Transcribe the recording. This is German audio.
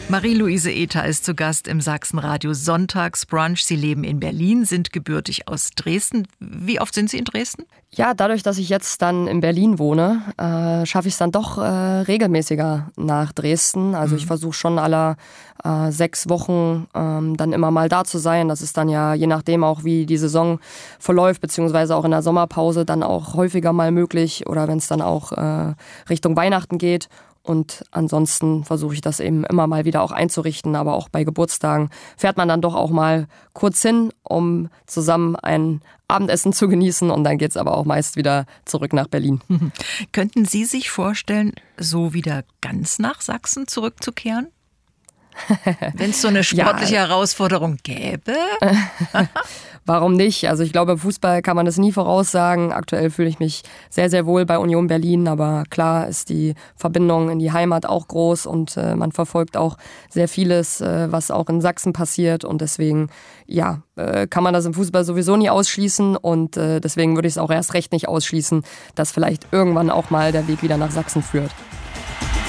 Marie-Louise Ether ist zu Gast im Sachsenradio Sonntagsbrunch. Sie leben in Berlin, sind gebürtig aus Dresden. Wie oft sind Sie in Dresden? Ja, dadurch, dass ich jetzt dann in Berlin wohne, schaffe ich es dann doch regelmäßiger nach Dresden. Also ich versuche schon alle 6 Wochen dann immer mal da zu sein. Das ist dann ja je nachdem auch, wie die Saison verläuft, beziehungsweise auch in der Sommerpause dann auch häufiger mal möglich oder wenn es dann auch Richtung Weihnachten geht. Und ansonsten versuche ich das eben immer mal wieder auch einzurichten. Aber auch bei Geburtstagen fährt man dann doch auch mal kurz hin, um zusammen ein Abendessen zu genießen. Und dann geht es aber auch meist wieder zurück nach Berlin. Könnten Sie sich vorstellen, so wieder ganz nach Sachsen zurückzukehren? Wenn es so eine sportliche Herausforderung gäbe? Warum nicht? Also ich glaube, im Fußball kann man das nie voraussagen. Aktuell fühle ich mich sehr, sehr wohl bei Union Berlin. Aber klar ist die Verbindung in die Heimat auch groß und man verfolgt auch sehr vieles, was auch in Sachsen passiert. Und deswegen, kann man das im Fußball sowieso nie ausschließen. Und deswegen würde ich es auch erst recht nicht ausschließen, dass vielleicht irgendwann auch mal der Weg wieder nach Sachsen führt.